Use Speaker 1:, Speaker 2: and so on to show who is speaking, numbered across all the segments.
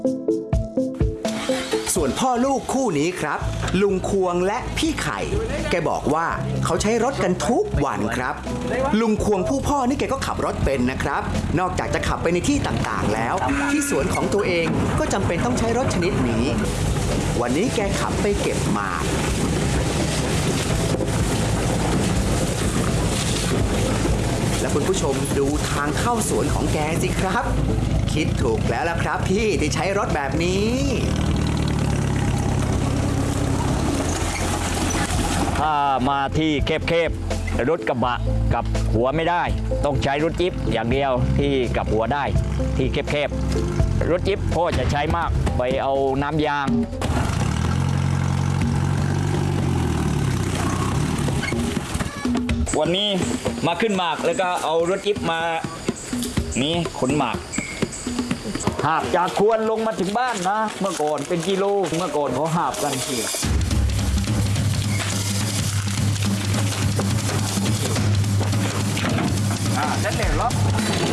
Speaker 1: ส่วนพ่อลูกคู่นี้ครับลุงควงและพี่ไข่แกบอกว่าเขาใช้รถกันทุกวันครับลุงควงผู้พ่อนี่แกก็ขับรถเป็นนะครับนอกจากจะขับไปในที่ต่างๆแล้วที่สวนของตัวเองก็จำเป็นต้องใช้รถชนิดนี้วันนี้แกขับไปเก็บหมากและคุณผู้ชมดูทางเข้าสวนของแกสิครับคิดถูกแล้วล่ะครับพี่ที่ใช้รถแบบนี้
Speaker 2: ถ้ามาที่แคบๆรถกระบะกับหัวไม่ได้ต้องใช้รถจิ๊บอย่างเดียวที่กับหัวได้ที่แคบๆรถจิ๊บพ่อจะใช้มากไปเอาน้ำยางวันนี้มาขึ้นหมากแล้วก็เอารถจิ๊บมานี่ขนหมากหาบจากควรลงมาถึงบ้านนะเมื่อก่อนเป็นกิโลเมื่อก่อนเขาหาบกันทีเส้นเหลวล็อก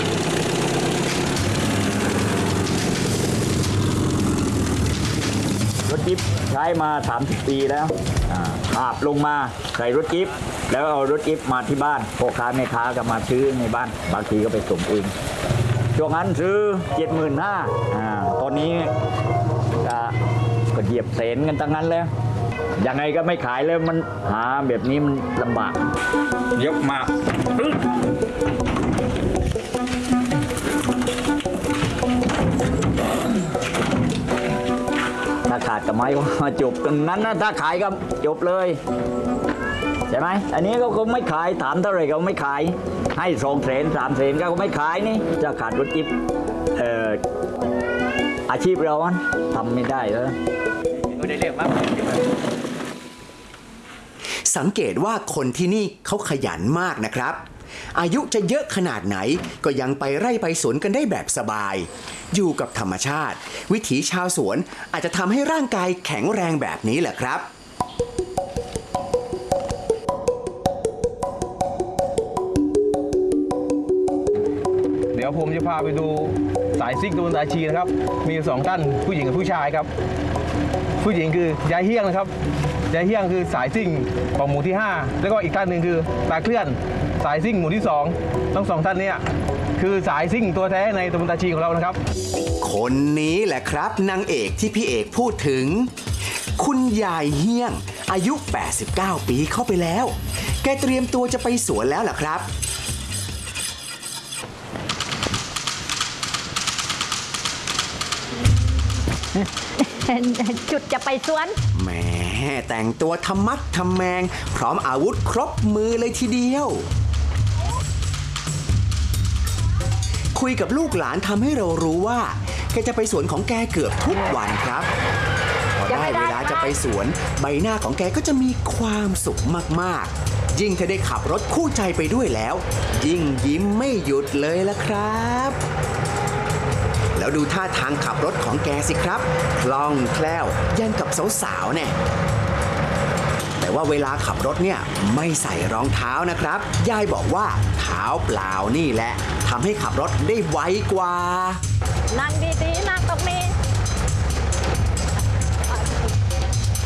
Speaker 2: รถจิ๊บใช้มา30 ปีแล้วหาบลงมาใส่รถจิ๊บแล้วเอารถจิ๊บมาที่บ้านพ่อค้าแม่ค้าก็มาซื้อในบ้านบางทีก็ไปส่งเองช่วงนั้นซื้อ 75,000ตอนนี้ก็เหยียบแสนกันตั้งนั้นแล้วยังไงก็ไม่ขายแล้วมันหาแบบนี้มันลำบากยกมาถ้าขาดกับไม้ก็มาจบตรงนั้นนะถ้าขายก็จบเลยใช่ไหมอันนี้เขาไม่ขายถามเท่าไหร่เขาไม่ขายให้2 แสน 3 แสนก็ไม่ขายนี่จะขาดรถจิ๊บอาชีพเราทำไม่ได้แล้วไม่ได้เรียกมาก
Speaker 1: สังเกตว่าคนที่นี่เขาขยันมากนะครับอายุจะเยอะขนาดไหนก็ยังไปไร่ไปสวนกันได้แบบสบายอยู่กับธรรมชาติวิถีชาวสวนอาจจะทำให้ร่างกายแข็งแรงแบบนี้แหละครับ
Speaker 3: เดี๋ยวผมจะพาไปดูสายซิ่งตูนสายชีนะครับมี2 ท่านผู้หญิงกับผู้ชายครับผู้หญิงคือยายเฮี้ยงนะครับยายเฮี้ยงคือสายซิ่งของหมู่ที่5แล้วก็อีกท่านหนึ่งคือตาเคลื่อนสายซิ่งหมู่ที่2ทั้ง2 ท่านนี้คือสายซิ่งตัวแท้ในตำบลตาชีของเรานะครับ
Speaker 1: คนนี้แหละครับนางเอกที่พี่เอกพูดถึงคุณยายเฮี้ยงอายุ89 ปีเข้าไปแล้วแกเตรียมตัวจะไปสวนแล้วล่ะครับ
Speaker 4: จุดจะไปสวน
Speaker 1: แหมแต่งตัวทำมัดทำแมงพร้อมอาวุธครบมือเลยทีเดียวคุยกับลูกหลานทำให้เรารู้ว่าแกจะไปสวนของแกเกือบทุกวันครับพอได้เวลาจะไปสวนใบหน้าของแกก็จะมีความสุขมากๆยิ่งถ้าได้ขับรถคู่ใจไปด้วยแล้วยิ่งยิ้มไม่หยุดเลยละครับแล้วดูท่าทางขับรถของแกสิครับคล่องแคล่วยังกับสาวๆเนี่ยแต่ว่าเวลาขับรถเนี่ยไม่ใส่รองเท้านะครับยายบอกว่าเท้าเปล่านี่แหละทำให้ขับรถได้ไวกว่า
Speaker 4: นั่งดีๆนั่งตรงนี้